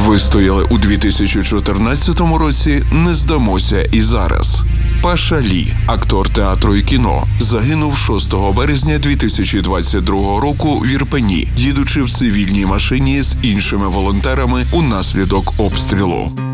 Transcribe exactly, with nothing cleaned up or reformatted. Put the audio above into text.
Вистояли у дві тисячі чотирнадцятому році, не здамося і зараз. Паша Лі, актор театру і кіно, загинув шостого березня дві тисячі двадцять другого року в Ірпені, їдучи в цивільній машині з іншими волонтерами унаслідок обстрілу.